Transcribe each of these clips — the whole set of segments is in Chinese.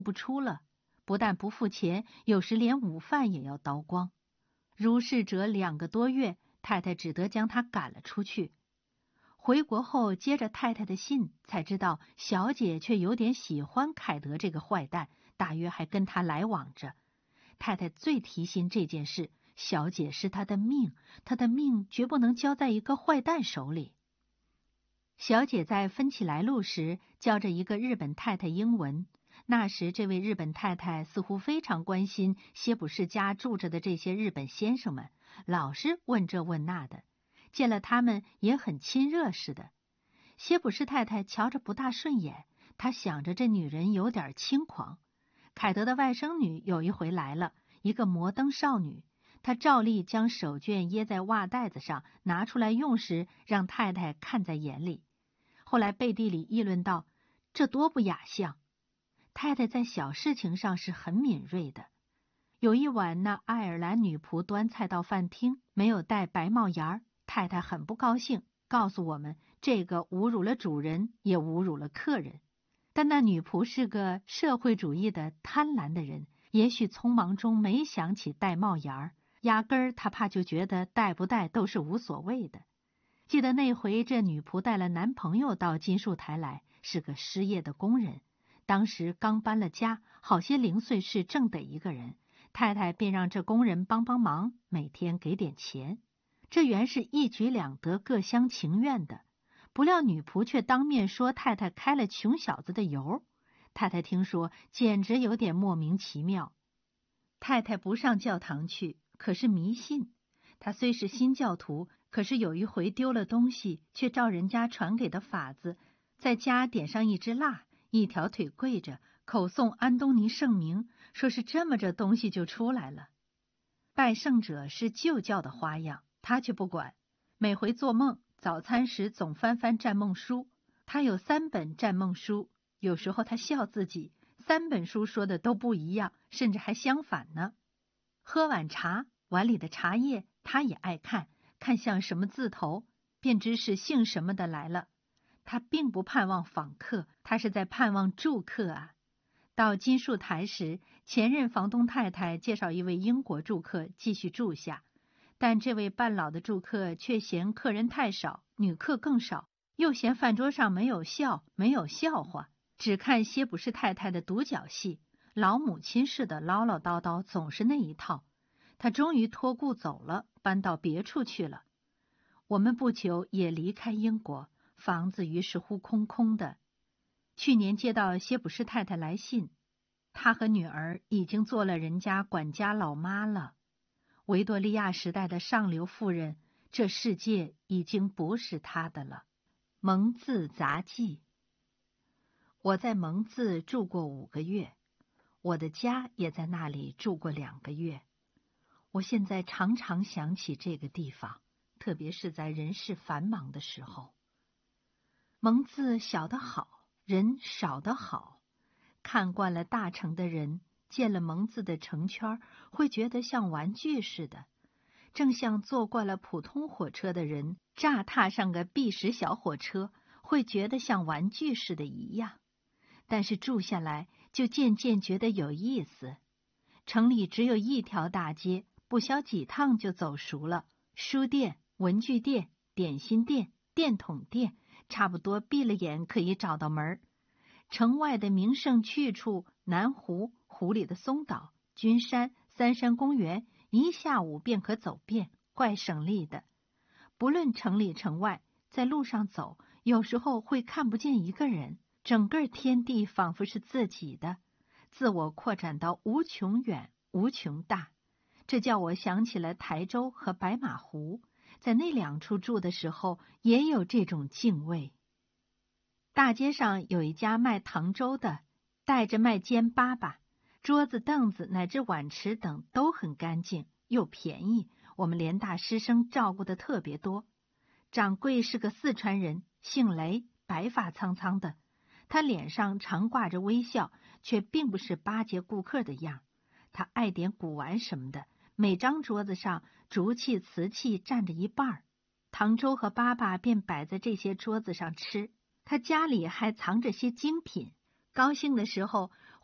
不出了，不但不付钱，有时连午饭也要叨光。如是者2个多月，太太只得将他赶了出去。回国后接着太太的信，才知道小姐却有点喜欢凯德这个坏蛋，大约还跟他来往着。太太最提心这件事，小姐是她的命，她的命绝不能交在一个坏蛋手里。小姐在分起来路时教着一个日本太太英文，那时这位日本太太似乎非常关心歇普士家住着的这些日本先生们，老是问这问那的，见了他们也很亲热似的。歇普士太太瞧着不大顺眼，她想着这女人有点轻狂。凯德的外甥女有一回来了，一个摩登少女，她照例将手绢掖在袜袋子上，拿出来用时让太太看在眼里。后来背地里议论道，这多不雅相。太太在小事情上是很敏锐的。有一晚，那爱尔兰女仆端菜到饭厅，没有戴白帽檐儿，太太很不高兴，告诉我们这个侮辱了主人，也侮辱了客人。但那女仆是个社会主义的贪婪的人，也许匆忙中没想起戴帽檐儿，压根儿她怕就觉得戴不戴都是无所谓的。记得那回这女仆带了男朋友到金树台来，是个失业的工人，当时刚搬了家，好些零碎事正得一个人，太太便让这工人帮帮忙，每天给点钱。这原是一举两得，各相情愿的。不料女仆却当面说太太开了穷小子的油，太太听说简直有点莫名其妙。太太不上教堂去，可是迷信。她虽是新教徒，可是有一回丢了东西，却照人家传给的法子，在家点上一支蜡，一条腿跪着，口诵安东尼圣名，说是这么着东西就出来了。拜圣者是旧教的花样，他却不管。每回做梦，早餐时总翻翻占梦书，他有3本占梦书，有时候他笑自己，3本书说的都不一样，甚至还相反呢。喝碗茶，碗里的茶叶他也爱看，看像什么字头，便知是姓什么的来了。他并不盼望访客，他是在盼望住客啊。到金树台时，前任房东太太介绍一位英国住客继续住下，但这位半老的住客却嫌客人太少，女客更少，又嫌饭桌上没有笑，没有笑话，只看歇普士太太的独角戏，老母亲似的唠唠叨叨，总是那一套。他终于托故走了，搬到别处去了。我们不久也离开英国，房子于是乎空空的。去年接到歇普士太太来信，她和女儿已经做了人家管家老妈了。维多利亚时代的上流妇人，这世界已经不是她的了。蒙自杂记。我在蒙自住过5个月，我的家也在那里住过2个月。我现在常常想起这个地方，特别是在人事繁忙的时候。蒙自小得好，人少得好。看惯了大城的人，见了蒙自的城圈，会觉得像玩具似的，正像坐惯了普通火车的人，乍踏上个碧石小火车，会觉得像玩具似的一样。但是住下来，就渐渐觉得有意思。城里只有一条大街，不消几趟就走熟了，书店、文具店、点心店、电筒店，差不多闭了眼可以找到门。城外的名胜去处，南湖、湖里的松岛、君山、三山公园，一下午便可走遍，怪省力的。不论城里城外，在路上走，有时候会看不见一个人，整个天地仿佛是自己的，自我扩展到无穷远、无穷大。这叫我想起了台州和白马湖，在那2处住的时候，也有这种敬畏。大街上有一家卖糖粥的，带着卖煎粑粑，桌子凳子乃至碗池等都很干净，又便宜，我们连大师生照顾的特别多。掌柜是个四川人，姓雷，白发苍苍的，他脸上常挂着微笑，却并不是巴结顾客的样。他爱点古玩什么的，每张桌子上竹器、瓷器占着一半，糖粥和粑粑便摆在这些桌子上吃。他家里还藏着些精品，高兴的时候会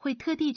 会特地